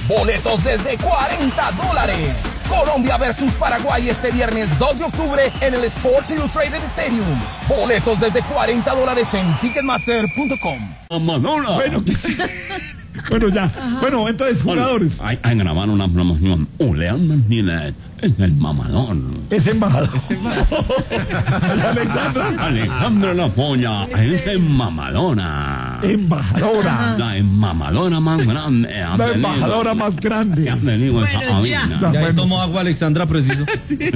Boletos desde $40. Colombia versus Paraguay este viernes 2 de octubre en el Sports Illustrated Stadium. Boletos desde $40 en Ticketmaster.com. Mamadona. Bueno, bueno, ya. Bueno, entonces, jugadores. Hay grabar una promoción. Olean Martínez es el mamador. Es embajador. Alejandra La Polla es mamadora. Embajadora. La mamadora más grande. La embajadora más grande. Bueno, ya. Ya Tomó agua Alexandra, preciso.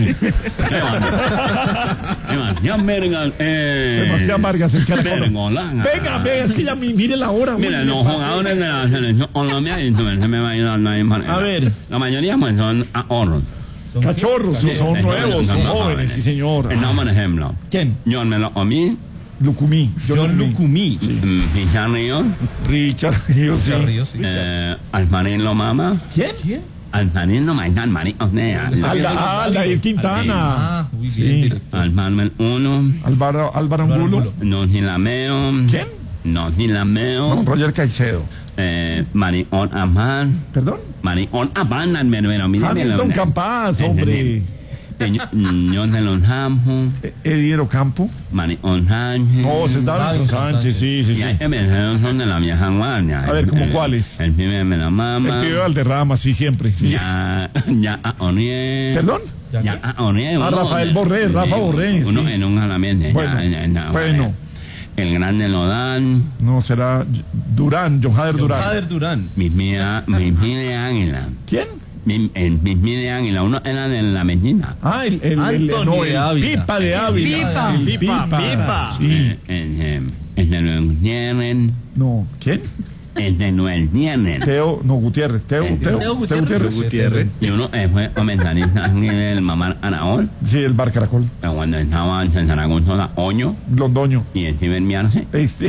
Sebastián Vargas. Sebastián Vargas, el caracol. Vergolán. Venga, es que ya mire la hora. Mira, uy, los me pasé. jugadores de la selección Colombia se me va a ir a la A ver. La mayoría pues son ahorros. Cachorros, son nuevos, son jóvenes, sí, señor. No, por ejemplo. ¿Quién? John Melomí, Lucumí. John Lucumí. Richard Ríos, Richard Ríos, sí. Ríos, sí. Almarín Lomama, ¿Quién? Almarín Lomama, Almarín Osnea, Aldair Quintana. Ah, muy Sí. bien. Almarín Uno, Álvaro Angulo. Nosilameo, ¿Quién? Nosilameo, No, Roger Caicedo. Marión Amán, ¿Perdón? Marión Amán, mira, Hamilton Campas, hombre. John de los Campos, Ediero Campo. Marión Sánchez. No, se Davinson Sánchez, sí. Y hay emergencias son de la vieja guardia. A ver, ¿cómo cuáles? El pibe me la mama. El pibe Valderrama, sí, siempre. Sí. Ya a Oniel. ¿Perdón? Ya a Oniel. A Rafael Borré, Rafa Borré. Uno Sí. en un jalamiento. Bueno. El grande Lodán. No, será Durán, John Jader Durán. Jader Durán. Mis de Águila. ¿Quién? Mis de Águila. Uno era de la Medina. Ah, el Antonio de Ávila. Pipa de Ávila. Pipa. El Pipa. Sí. El de Noel Tienen. No, ¿quién? El de Noel Tienen. Teo, no, Gutiérrez. Teo Gutiérrez. Y uno fue comentarista en el Mamar Anaol. Sí, el Bar Caracol. Cuando estaba en Zaragoza, la Oño. Londoño. Y Steven Miarce.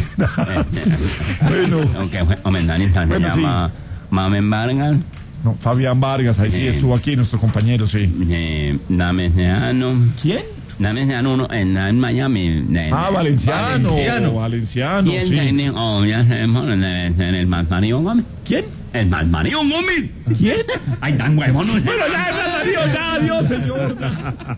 Bueno. Aunque fue comentarista, se Bueno, llama Mamen Vargas. No, Fabián Vargas, ahí sí estuvo aquí, nuestro compañero, sí. Dame Seano. ¿Quién? Dame Seano uno en Miami. Valenciano. Valenciano, Y el sí. técnico, ya sabemos, debe ser el Malparido Gómez. ¿Quién? El Malparido Gómez. ¿Quién? Ay, tan huevón. Bueno, ya, adiós, señor.